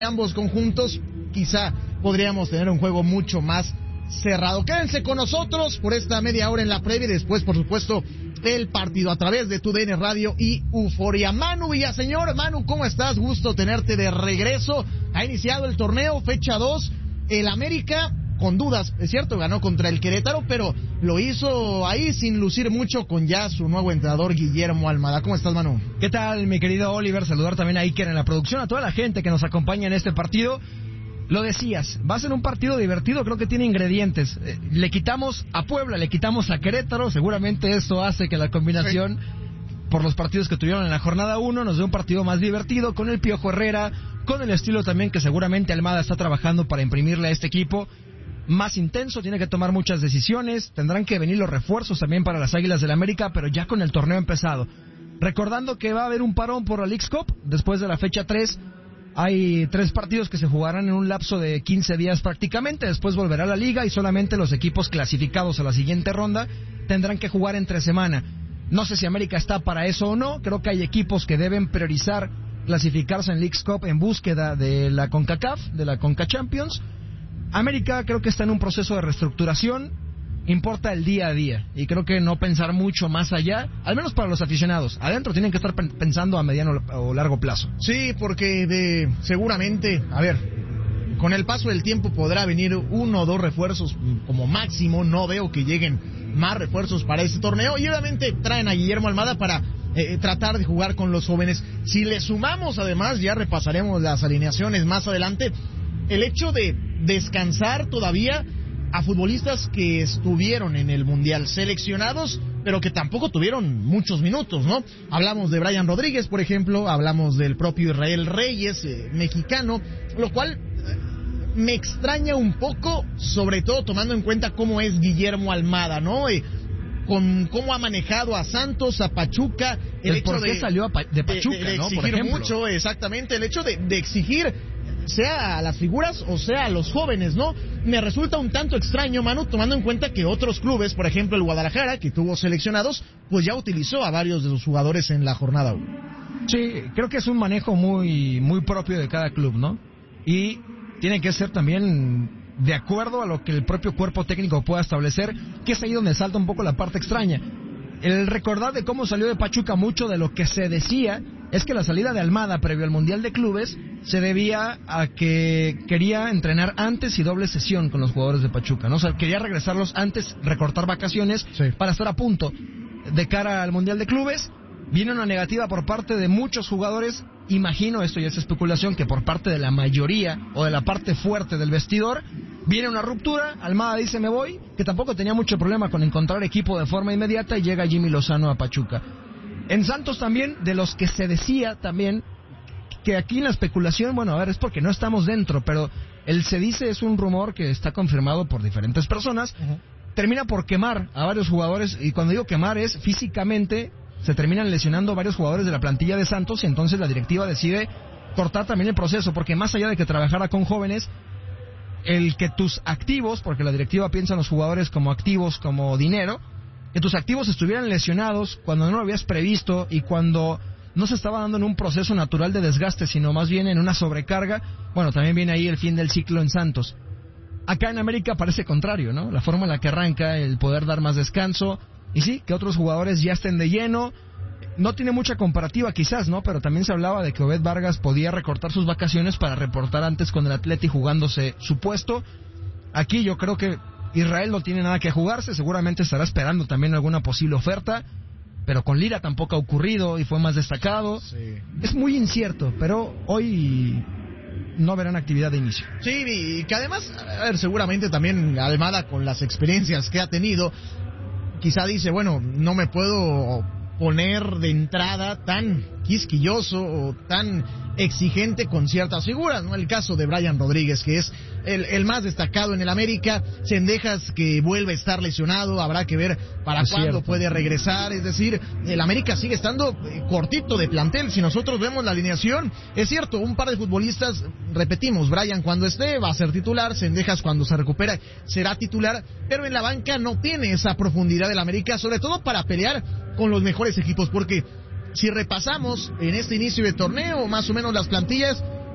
ambos conjuntos, quizá podríamos tener un juego mucho más cerrado. Quédense con nosotros por esta media hora en la previa y después, por supuesto, el partido a través de TUDN Radio y Euforia. Manu Villaseñor, Manu, ¿cómo estás? Gusto tenerte de regreso. Ha iniciado el torneo, fecha 2. El América, con dudas, es cierto, ganó contra el Querétaro, pero lo hizo ahí sin lucir mucho con ya su nuevo entrenador, Guillermo Almada. ¿Cómo estás, Manu? ¿Qué tal, mi querido Oliver? Saludar también a Iker en la producción, a toda la gente que nos acompaña en este partido. Lo decías, va a ser un partido divertido, creo que tiene ingredientes. Le quitamos a Puebla, le quitamos a Querétaro, seguramente eso hace que la combinación, por los partidos que tuvieron en la jornada 1, nos dé un partido más divertido, con el Piojo Herrera, con el estilo también que seguramente Almada está trabajando para imprimirle a este equipo. Más intenso, tiene que tomar muchas decisiones, tendrán que venir los refuerzos también para las Águilas del América, pero ya con el torneo empezado. Recordando que va a haber un parón por la Leagues Cup, después de la fecha 3, hay 3 partidos que se jugarán en un lapso de 15 días prácticamente, después volverá la liga y solamente los equipos clasificados a la siguiente ronda tendrán que jugar entre semana. No sé si América está para eso o no, creo que hay equipos que deben priorizar clasificarse en Leagues Cup en búsqueda de la CONCACAF, de la CONCA Champions. América creo que está en un proceso de reestructuración, importa el día a día, y creo que no pensar mucho más allá, al menos para los aficionados. Adentro tienen que estar pensando a mediano o largo plazo. Sí, porque seguramente, a ver, con el paso del tiempo podrá venir 1 o 2 refuerzos como máximo, no veo que lleguen más refuerzos para este torneo, y obviamente traen a Guillermo Almada para tratar de jugar con los jóvenes. Si le sumamos además, ya repasaremos las alineaciones más adelante, el hecho de descansar todavía a futbolistas que estuvieron en el Mundial, seleccionados, pero que tampoco tuvieron muchos minutos, ¿no? Hablamos de Brian Rodríguez, por ejemplo, hablamos del propio Israel Reyes, mexicano, lo cual me extraña un poco, sobre todo tomando en cuenta cómo es Guillermo Almada, ¿no? Con cómo ha manejado a Santos, a Pachuca, el hecho por qué salió de Pachuca, de ¿no? exigir Por ejemplo. mucho, exactamente, el hecho de exigir sea a las figuras o sea a los jóvenes, ¿no? Me resulta un tanto extraño, Manu, tomando en cuenta que otros clubes, por ejemplo el Guadalajara, que tuvo seleccionados, pues ya utilizó a varios de sus jugadores en la jornada 1. Sí, creo que es un manejo muy propio de cada club, ¿no? Y tiene que ser también de acuerdo a lo que el propio cuerpo técnico pueda establecer, que es ahí donde salta un poco la parte extraña. El recordar de cómo salió de Pachuca, mucho de lo que se decía es que la salida de Almada previo al Mundial de Clubes se debía a que quería entrenar antes y doble sesión con los jugadores de Pachuca, ¿no? O sea, quería regresarlos antes, recortar vacaciones, sí, para estar a punto de cara al Mundial de Clubes. Viene una negativa por parte de muchos jugadores, imagino, esto ya es especulación, que por parte de la mayoría o de la parte fuerte del vestidor. Viene una ruptura, Almada dice me voy, que tampoco tenía mucho problema con encontrar equipo de forma inmediata, y llega Jimmy Lozano a Pachuca. En Santos también, de los que se decía también, que aquí en la especulación, bueno, a ver, es porque no estamos dentro, pero el se dice es un rumor que está confirmado por diferentes personas, termina por quemar a varios jugadores, y cuando digo quemar es físicamente, se terminan lesionando varios jugadores de la plantilla de Santos, y entonces la directiva decide cortar también el proceso, porque más allá de que trabajara con jóvenes, el que tus activos, porque la directiva piensa en los jugadores como activos, como dinero, que tus activos estuvieran lesionados cuando no lo habías previsto y cuando no se estaba dando en un proceso natural de desgaste, sino más bien en una sobrecarga, bueno, también viene ahí el fin del ciclo en Santos. Acá en América parece contrario, ¿no? La forma en la que arranca, el poder dar más descanso, y sí, que otros jugadores ya estén de lleno. No tiene mucha comparativa quizás, ¿no? Pero también se hablaba de que Obed Vargas podía recortar sus vacaciones para reportar antes con el Atleti jugándose su puesto. Aquí yo creo que Israel no tiene nada que jugarse, seguramente estará esperando también alguna posible oferta, pero con Lira tampoco ha ocurrido y fue más destacado. Sí. Es muy incierto, pero hoy no verán actividad de inicio. Sí, y que además, a ver, seguramente también Almada, con las experiencias que ha tenido, quizá dice, bueno, no me puedo poner de entrada tan quisquilloso o tan exigente con ciertas figuras, ¿no? El caso de Brian Rodríguez, que es el más destacado en el América. Cendejas, que vuelve a estar lesionado, habrá que ver para cuándo puede regresar. Es decir, el América sigue estando cortito de plantel. Si nosotros vemos la alineación, es cierto, un par de futbolistas, repetimos, Brian cuando esté va a ser titular, Cendejas cuando se recupera será titular, pero en la banca no tiene esa profundidad del América, sobre todo para pelear con los mejores equipos, porque si repasamos en este inicio de torneo más o menos las plantillas,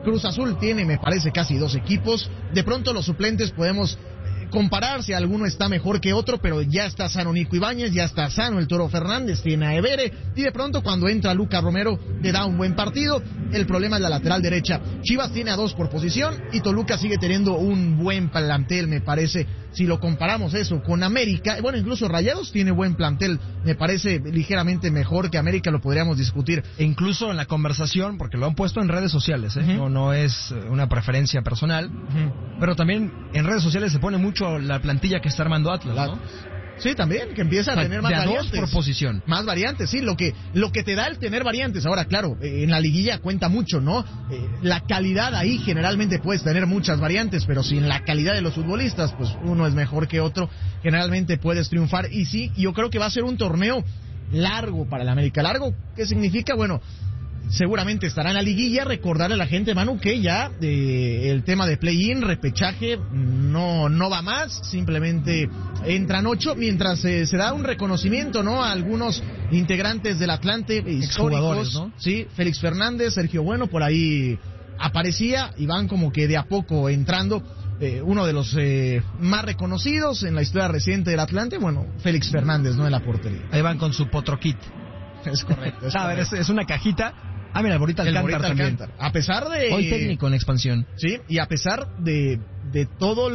Cruz Azul tiene, me parece, casi 2 equipos. De pronto los suplentes podemos comparar si alguno está mejor que otro, pero ya está sano Nico Ibáñez, ya está sano el Toro Fernández, tiene a Evere, y de pronto cuando entra Lucas Romero le da un buen partido. El problema es la lateral derecha. Chivas tiene a 2 por posición y Toluca sigue teniendo un buen plantel, me parece. Si lo comparamos eso con América, bueno, incluso Rayados tiene buen plantel, me parece ligeramente mejor que América, lo podríamos discutir. E incluso en la conversación, porque lo han puesto en redes sociales, no es una preferencia personal, pero también en redes sociales se pone mucho la plantilla que está armando Atlas, ¿no? Sí, también, que empieza a tener más variantes. 2 por posición. Más variantes, sí, lo que te da el tener variantes. Ahora, claro, en la liguilla cuenta mucho, ¿no? La calidad ahí generalmente puedes tener muchas variantes, pero si en la calidad de los futbolistas, pues uno es mejor que otro, generalmente puedes triunfar. Y sí, yo creo que va a ser un torneo largo para el América. ¿Largo qué significa? Bueno, seguramente estará en la liguilla. Recordarle a la gente, Manu, que ya el tema de play-in, repechaje, no va más, simplemente entran 8, mientras se da un reconocimiento, ¿no?, a algunos integrantes del Atlante históricos, ¿no? Sí, Félix Fernández, Sergio Bueno, por ahí aparecía, y van como que de a poco entrando. Uno de los más reconocidos en la historia reciente del Atlante, bueno, Félix Fernández, ¿no?, en la portería. Ahí van con su Potroquit. Es correcto. A ver, es una cajita. Ah, mira, Borita Alcántar también. A pesar de... Hoy técnico en expansión. Sí, y a pesar de todo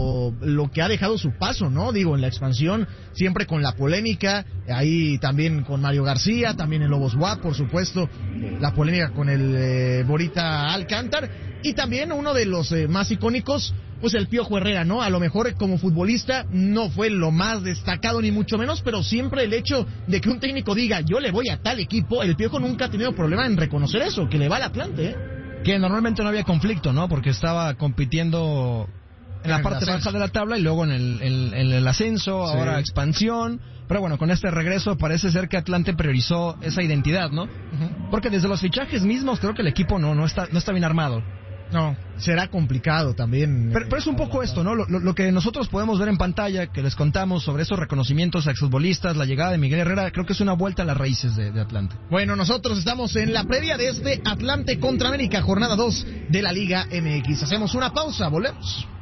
lo que ha dejado su paso, ¿no? Digo, en la expansión, siempre con la polémica, ahí también con Mario García, también en Lobos WAP, por supuesto, la polémica con el Borita Alcántar, y también uno de los más icónicos, pues el Piojo Herrera, ¿no? A lo mejor como futbolista no fue lo más destacado ni mucho menos, pero siempre el hecho de que un técnico diga yo le voy a tal equipo, el Piojo nunca ha tenido problema en reconocer eso, que le va al Atlante, ¿eh? Que normalmente no había conflicto, ¿no? Porque estaba compitiendo en la parte baja de la tabla y luego en el ascenso, sí. Ahora expansión. Pero bueno, con este regreso parece ser que Atlante priorizó esa identidad, ¿no? Porque desde los fichajes mismos creo que el equipo no está bien armado. No, será complicado también. Pero es un poco esto, ¿no? Lo que nosotros podemos ver en pantalla, que les contamos sobre esos reconocimientos a exfutbolistas, la llegada de Miguel Herrera, creo que es una vuelta a las raíces de Atlante. Bueno, nosotros estamos en la previa de este Atlante contra América, jornada 2 de la Liga MX. Hacemos una pausa, volvemos.